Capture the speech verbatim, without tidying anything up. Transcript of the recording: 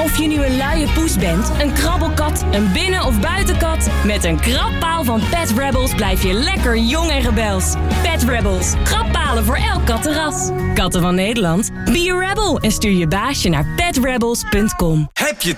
Of je nu een luie poes bent, een krabbelkat, een binnen- of buitenkat... met een krabpaal van Pet Rebels blijf je lekker jong en rebels. Pet Rebels. Krabbpalen voor elk kattenras. Katten van Nederland, be a rebel en stuur je baasje naar pet rebels punt com. Heb je